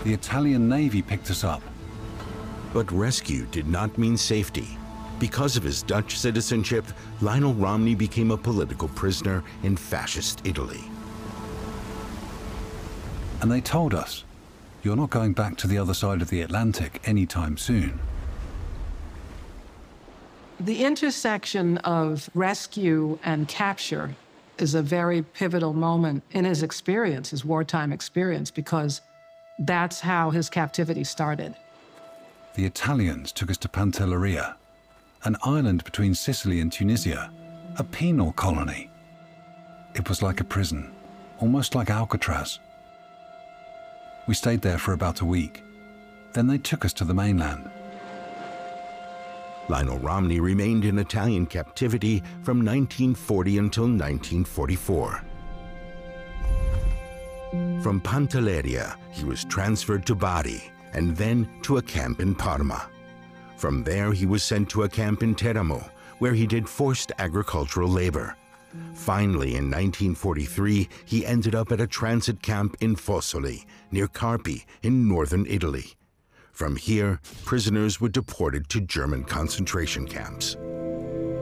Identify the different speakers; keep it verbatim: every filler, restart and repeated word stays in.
Speaker 1: The Italian Navy picked us up.
Speaker 2: But rescue did not mean safety. Because of his Dutch citizenship, Lionel Romney became a political prisoner in fascist Italy.
Speaker 1: And they told us, you're not going back to the other side of the Atlantic anytime soon.
Speaker 3: The intersection of rescue and capture is a very pivotal moment in his experience, his wartime experience, because that's how his captivity started.
Speaker 1: The Italians took us to Pantelleria, an island between Sicily and Tunisia, a penal colony. It was like a prison, almost like Alcatraz. We stayed there for about a week. Then they took us to the mainland.
Speaker 2: Lionel Romney remained in Italian captivity from nineteen forty until nineteen forty-four. From Pantelleria, he was transferred to Bari and then to a camp in Parma. From there, he was sent to a camp in Teramo, where he did forced agricultural labor. Finally, in nineteen forty-three, he ended up at a transit camp in Fossoli, near Carpi, in northern Italy. From here, prisoners were deported to German concentration camps.